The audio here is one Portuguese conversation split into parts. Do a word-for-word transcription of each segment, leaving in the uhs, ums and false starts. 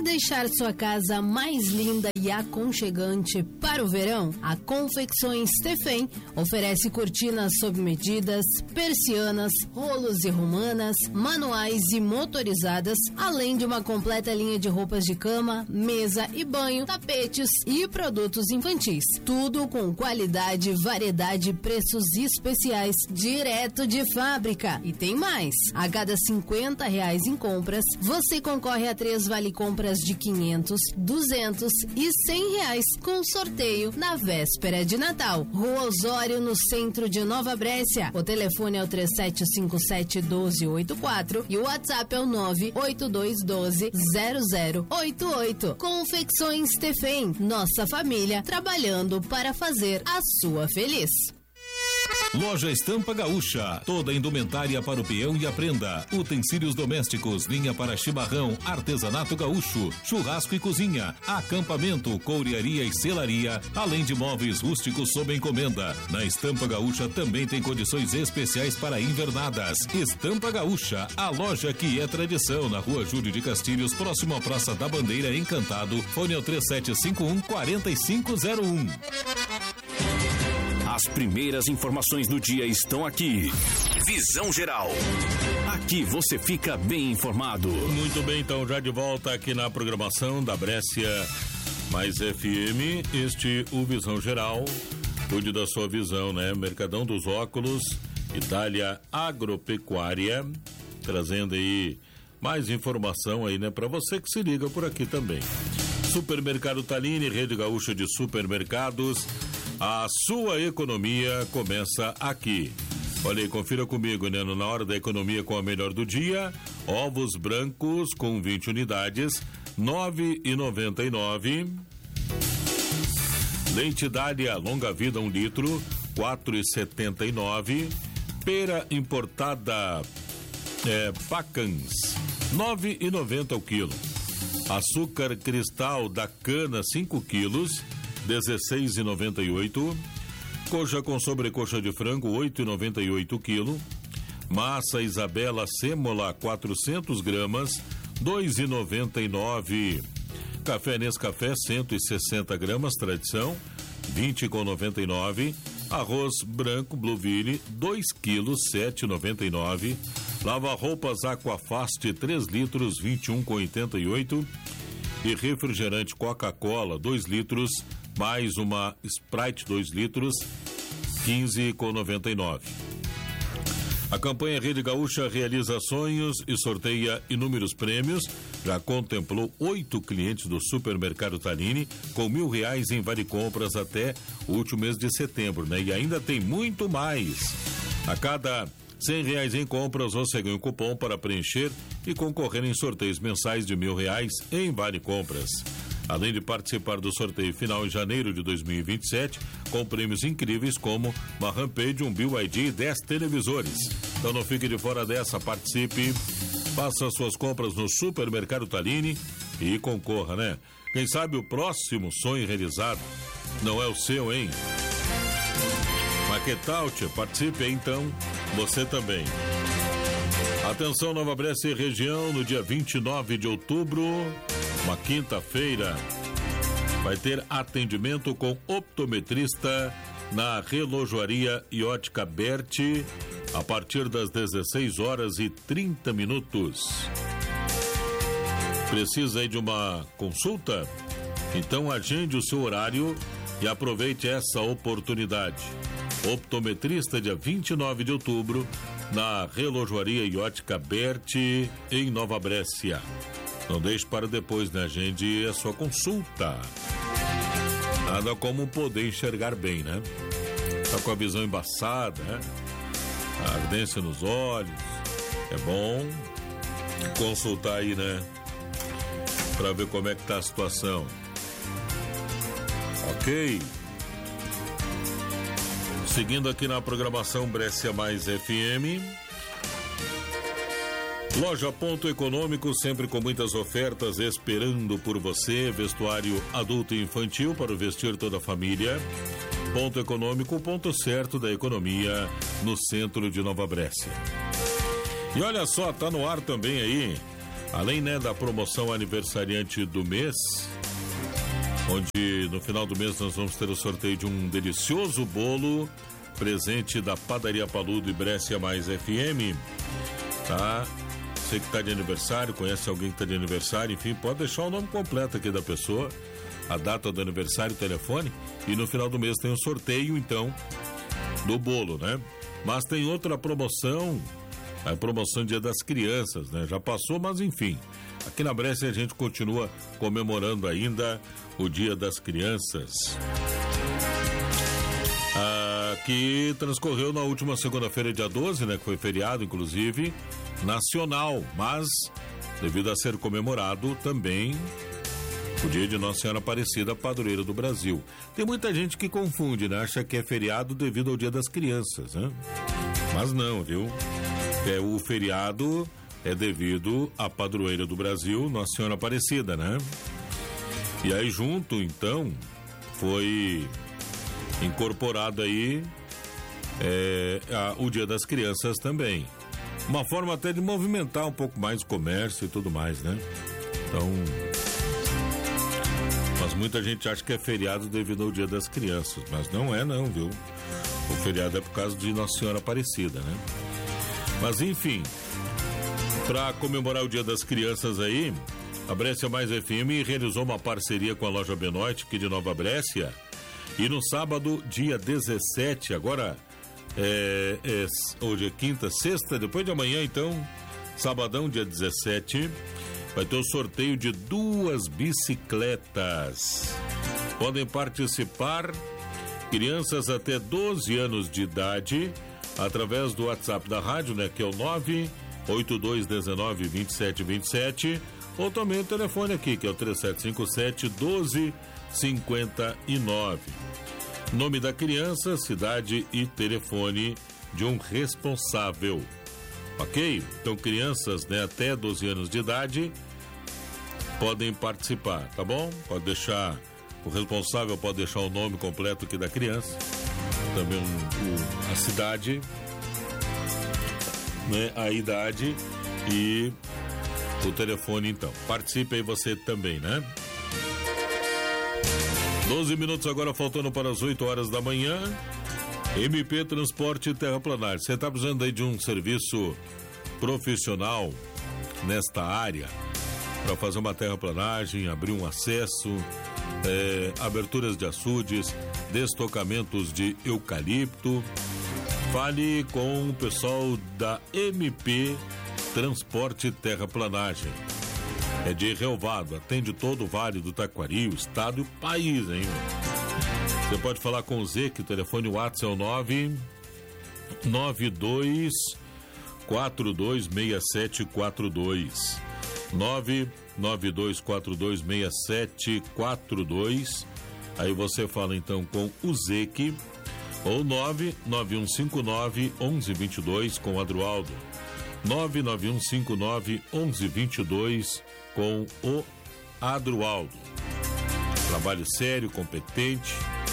deixar sua casa mais linda e aconchegante para o verão, a Confecções Tefem oferece cortinas sob medidas, persianas, rolos e romanas, manuais e motorizadas, além de uma completa linha de roupas de cama, mesa e banho, tapetes e produtos infantis. Tudo com qualidade, variedade e preços especiais direto de fábrica. E tem mais! A cada cinquenta reais em compras, você concorre a três vale-compras de quinhentos, duzentos e cem reais com sorteio na véspera de Natal. Rua Osório, no centro de Nova Brécia. O telefone é o três sete cinco sete, um dois oito quatro e o WhatsApp é o nove oito dois um dois, zero zero oito oito. Confecções Tefem, nossa família trabalhando para fazer a sua feliz. Loja Estampa Gaúcha, toda a indumentária para o peão e a prenda, utensílios domésticos, linha para chimarrão, artesanato gaúcho, churrasco e cozinha, acampamento, couriaria e selaria, além de móveis rústicos sob encomenda. Na Estampa Gaúcha também tem condições especiais para invernadas. Estampa Gaúcha, a loja que é tradição, na Rua Júlio de Castilhos, próximo à Praça da Bandeira, Encantado. Fone ao três sete cinco um, quatro cinco zero um. As primeiras informações do dia estão aqui. Visão Geral. Aqui você fica bem informado. Muito bem, então já de volta aqui na programação da Brécia mais F M, este o Visão Geral. Cuide da sua visão, né? Mercadão dos Óculos, Itália Agropecuária, trazendo aí mais informação aí, né? Para você que se liga por aqui também. Supermercado Tallini, Rede Gaúcha de Supermercados. A sua economia começa aqui. Olha aí, confira comigo, né? Na hora da economia com a melhor do dia, ovos brancos com vinte unidades, nove reais e noventa e nove centavos. Leite Dália longa vida um litro, quatro reais e setenta e nove centavos. Pera importada é, Pacans, nove reais e noventa centavos o quilo. Açúcar cristal da cana cinco quilos, dezesseis reais e noventa e oito centavos. Coxa com sobrecoxa de frango, oito reais e noventa e oito centavos o quilo. Massa Isabela sêmola, quatrocentas gramas, dois reais e noventa e nove centavos. Café Nescafé, cento e sessenta gramas, tradição, vinte reais e noventa e nove centavos. Arroz branco Blueville, dois quilos, sete reais e noventa e nove centavos. Lava-roupas Aquafast, três litros, vinte e um reais e oitenta e oito centavos. E refrigerante Coca-Cola, dois litros, mais uma Sprite dois litros, quinze reais e noventa e nove centavos. A campanha Rede Gaúcha realiza sonhos e sorteia inúmeros prêmios. Já contemplou oito clientes do Supermercado Tallini com mil reais em vale compras até o último mês de setembro, né? E ainda tem muito mais. A cada cem reais em compras você ganha um cupom para preencher e concorrer em sorteios mensais de mil reais em vale compras. Além de participar do sorteio final em janeiro de dois mil e vinte e sete, com prêmios incríveis como uma Rampage, um B Y D e dez televisores. Então não fique de fora dessa, participe, faça suas compras no Supermercado Tallini e concorra, né? Quem sabe o próximo sonho realizado não é o seu, hein? Mas que tal, tia? Participe então, você também. Atenção, Nova Brécia e região, no dia vinte e nove de outubro, uma quinta-feira, vai ter atendimento com optometrista na Relojoaria e Ótica Berti, a partir das dezesseis horas e trinta minutos. Precisa aí de uma consulta? Então agende o seu horário e aproveite essa oportunidade. Optometrista, dia vinte e nove de outubro, na Relojoaria e Ótica Berti, em Nova Brécia. Não deixe para depois, né? Agende a sua consulta. Nada como poder enxergar bem, né? Tá com a visão embaçada, né? A ardência nos olhos. É bom consultar aí, né? Pra ver como é que tá a situação. Ok? Seguindo aqui na programação Brécia mais F M. Loja Ponto Econômico, sempre com muitas ofertas esperando por você. Vestuário adulto e infantil para vestir toda a família. Ponto Econômico, o ponto certo da economia no centro de Nova Brécia. E olha só, tá no ar também aí Além, né, da promoção aniversariante do mês, onde no final do mês nós vamos ter o sorteio de um delicioso bolo, presente da Padaria Paludo e Brescia Mais F M, tá? Você que está de aniversário, conhece alguém que está de aniversário, enfim, pode deixar o nome completo aqui da pessoa, a data do aniversário, o telefone, e no final do mês tem um sorteio, então, do bolo, né? Mas tem outra promoção, a promoção Dia das Crianças, né? Já passou, mas enfim, aqui na Brescia a gente continua comemorando ainda o Dia das Crianças. Ah, que transcorreu na última segunda-feira, dia doze, né? Que foi feriado, inclusive, nacional, mas devido a ser comemorado também o dia de Nossa Senhora Aparecida, padroeira do Brasil. Tem muita gente que confunde, né? Acha que é feriado devido ao Dia das Crianças, né? Mas não, viu? É, o feriado é devido à padroeira do Brasil, Nossa Senhora Aparecida, né? E aí junto, então, foi incorporado aí é, a, o Dia das Crianças também. Uma forma até de movimentar um pouco mais o comércio e tudo mais, né? Então, mas muita gente acha que é feriado devido ao Dia das Crianças, mas não é não, viu? O feriado é por causa de Nossa Senhora Aparecida, né? Mas enfim, para comemorar o Dia das Crianças aí, a Brescia Mais F M realizou uma parceria com a loja Benoit, aqui de Nova Brescia, e no sábado, dia dezessete, agora é, é, hoje é quinta, sexta, depois de amanhã então, sabadão, dia dezessete, vai ter o sorteio de duas bicicletas. Podem participar crianças até doze anos de idade, através do WhatsApp da rádio, né, que é o nove oito dois um nove, dois sete dois sete, ou também o telefone aqui, que é o três sete cinco sete, um dois cinco nove. Nome da criança, cidade e telefone de um responsável. Ok? Então, crianças, né, até doze anos de idade podem participar, tá bom? Pode deixar, o responsável pode deixar o nome completo aqui da criança, também um, um, a cidade, né, a idade e o telefone, então. Participe aí você também, né? doze minutos agora, faltando para as oito horas da manhã. M P Transporte Terraplanagem. Você está precisando aí de um serviço profissional nesta área para fazer uma terraplanagem, abrir um acesso, é, aberturas de açudes, destocamentos de eucalipto. Fale com o pessoal da M P Transporte Terraplanagem. É de Relvado, atende todo o Vale do Taquari, o estado e o país, hein? Você pode falar com o Zé, que o telefone WhatsApp é o nove nove dois quatro dois seis sete quatro dois. nove nove dois quatro dois seis sete quatro dois. Aí você fala então com o Zeque, ou nove nove um cinco nove um um dois dois com o Adroaldo. nove nove um cinco nove um um dois dois com o Adroaldo. Trabalho sério, competente,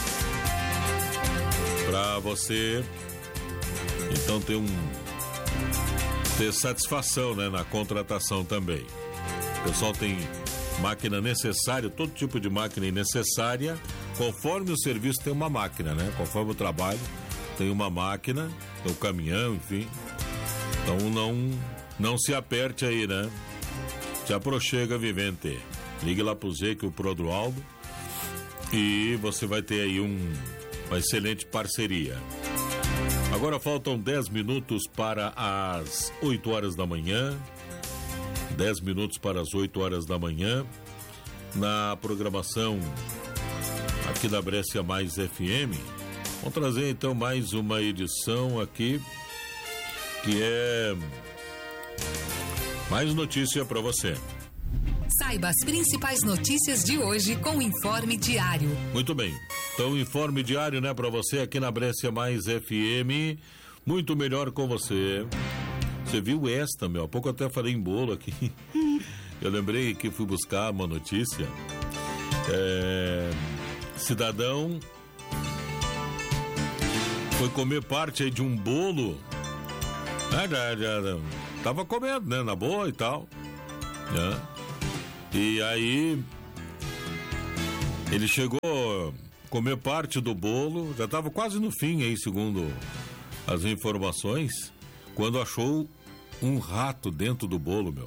para você então ter um ter satisfação, né, na contratação também. O pessoal tem máquina necessária, todo tipo de máquina necessária, conforme o serviço tem uma máquina, né? Conforme o trabalho tem uma máquina, tem um caminhão, enfim. Então não, não se aperte aí, né? Se aproxega, vivente. Ligue lá pro Zé, que o pro Adroaldo, e você vai ter aí um, uma excelente parceria. Agora faltam dez minutos para as oito horas da manhã. dez minutos para as oito horas da manhã. Na programação aqui da Brescia Mais F M. Vamos trazer então mais uma edição aqui, que é mais notícia para você. Saiba as principais notícias de hoje com o Informe Diário. Muito bem. Então, Informe Diário, né, para você aqui na Brescia Mais F M. Muito melhor com você. Você viu esta, meu? Há pouco eu até falei em bolo aqui. Eu lembrei que fui buscar uma notícia. É... Cidadão foi comer parte aí de um bolo. Ah, já, já, tava comendo, né? Na boa e tal. né? E aí ele chegou a comer parte do bolo, já estava quase no fim aí, segundo as informações, quando achou um rato dentro do bolo, meu.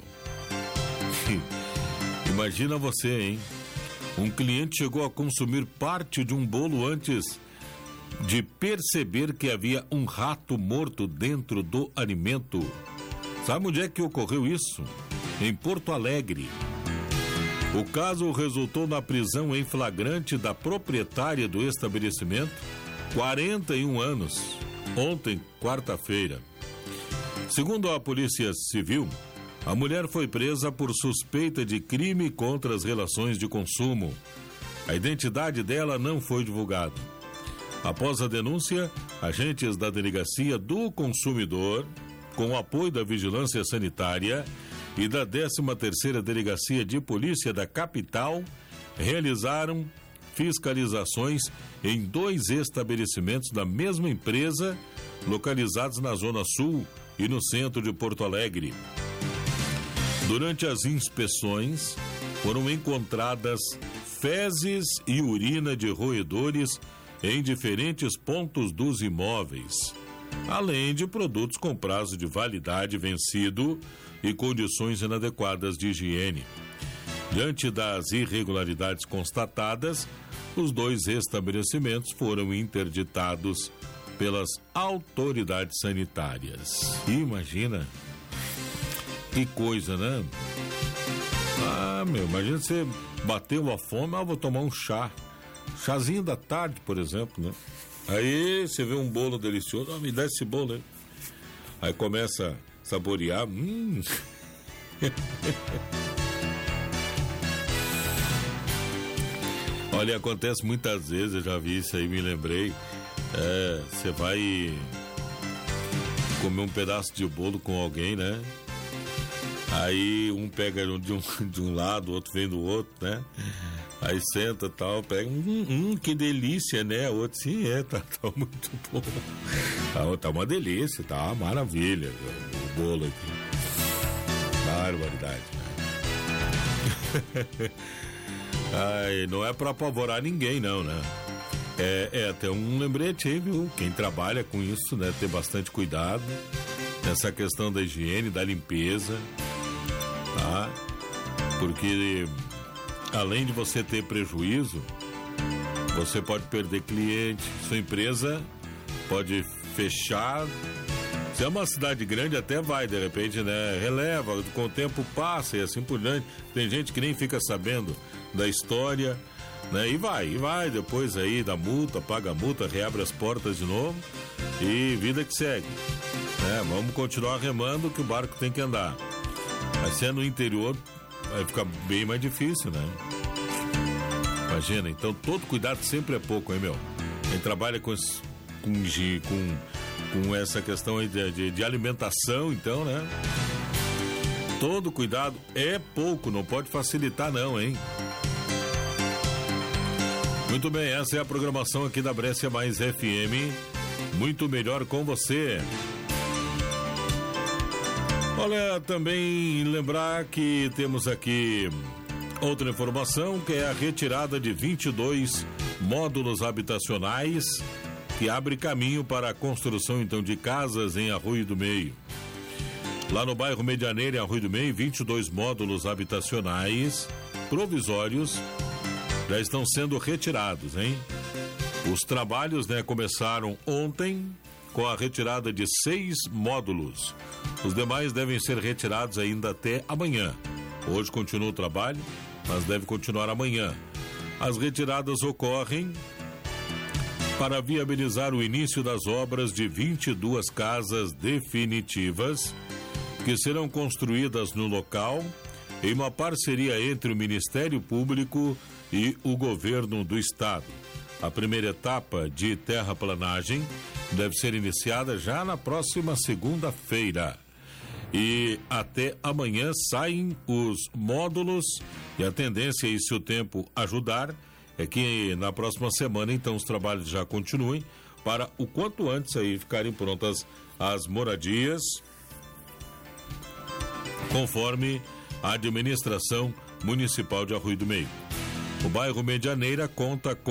Imagina você, hein? Um cliente chegou a consumir parte de um bolo antes de perceber que havia um rato morto dentro do alimento. Sabe onde é que ocorreu isso? Em Porto Alegre. O caso resultou na prisão em flagrante da proprietária do estabelecimento, quarenta e um anos, ontem, quarta-feira. Segundo a Polícia Civil, a mulher foi presa por suspeita de crime contra as relações de consumo. A identidade dela não foi divulgada. Após a denúncia, agentes da Delegacia do Consumidor, com o apoio da Vigilância Sanitária e da décima terceira Delegacia de Polícia da capital, realizaram fiscalizações em dois estabelecimentos da mesma empresa, localizados na Zona Sul e no centro de Porto Alegre. Durante as inspeções, foram encontradas fezes e urina de roedores em diferentes pontos dos imóveis, além de produtos com prazo de validade vencido e condições inadequadas de higiene. Diante das irregularidades constatadas, os dois estabelecimentos foram interditados pelas autoridades sanitárias. Imagina, que coisa, né? Ah, meu, imagina você bateu a fome, ah, vou tomar um chá. Chazinho da tarde, por exemplo, né? Aí você vê um bolo delicioso, ah, me dá esse bolo aí. Aí começa a saborear, hum. Olha, acontece muitas vezes, eu já vi isso aí, me lembrei. É, você vai comer um pedaço de bolo com alguém, né? Aí um pega de um, de um lado, o outro vem do outro, né? Aí senta e tal, pega, hum, hum, que delícia, né? O outro, sim, é, tá, tá muito bom. Tá, tá uma delícia, tá uma maravilha o bolo aqui. Barbaridade, né? Ai, não é pra apavorar ninguém, não, né? É, é até um lembrete aí, viu? Quem trabalha com isso, né? Ter bastante cuidado nessa questão da higiene, da limpeza, tá? Porque além de você ter prejuízo, você pode perder cliente, sua empresa pode fechar. Se é uma cidade grande, até vai, de repente, né? Releva, com o tempo passa e assim por diante. Tem gente que nem fica sabendo da história, né? E vai, e vai, depois aí da multa, paga a multa, reabre as portas de novo e vida que segue, né? Vamos continuar remando que o barco tem que andar. Mas se é no interior, vai ficar bem mais difícil, né? Imagina, então todo cuidado sempre é pouco, hein, meu? Quem trabalha com, com, com, com essa questão aí de, de, de alimentação, então, né? Todo cuidado é pouco, não pode facilitar não, hein? Muito bem, essa é a programação aqui da Brescia Mais F M, muito melhor com você. Olha, também lembrar que temos aqui outra informação, que é a retirada de vinte e dois módulos habitacionais, que abre caminho para a construção, então, de casas em Arroio do Meio. Lá no bairro Medianeira, em Arroio do Meio, vinte e dois módulos habitacionais provisórios já estão sendo retirados, hein? Os trabalhos, né, começaram ontem com a retirada de seis módulos. Os demais devem ser retirados ainda até amanhã. Hoje continua o trabalho, mas deve continuar amanhã. As retiradas ocorrem para viabilizar o início das obras de vinte e duas casas definitivas que serão construídas no local em uma parceria entre o Ministério Público e o Governo do Estado. A primeira etapa de terraplanagem deve ser iniciada já na próxima segunda-feira. E até amanhã saem os módulos e a tendência, e se o tempo ajudar, é que na próxima semana, então, os trabalhos já continuem para o quanto antes aí ficarem prontas as moradias, conforme Administração Municipal de Arroio do Meio. O bairro Medianeira conta com